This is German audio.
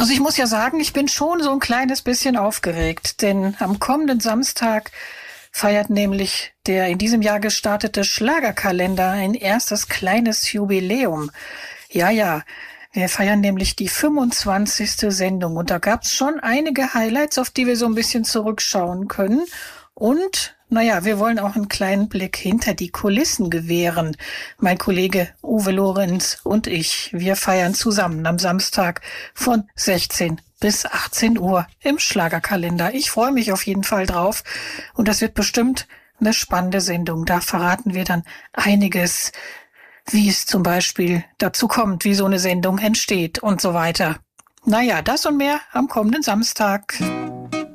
Also ich muss ja sagen, ich bin schon so ein kleines bisschen aufgeregt, denn am kommenden Samstag feiert nämlich der in diesem Jahr gestartete Schlagerkalender ein erstes kleines Jubiläum. Ja, ja, wir feiern nämlich die 25. Sendung und da gab's schon einige Highlights, auf die wir so ein bisschen zurückschauen können. Und, naja, wir wollen auch einen kleinen Blick hinter die Kulissen gewähren. Mein Kollege Uwe Lorenz und ich, wir feiern zusammen am Samstag von 16 bis 18 Uhr im Schlagerkalender. Ich freue mich auf jeden Fall drauf und das wird bestimmt eine spannende Sendung. Da verraten wir dann einiges, wie es zum Beispiel dazu kommt, wie so eine Sendung entsteht und so weiter. Naja, das und mehr am kommenden Samstag.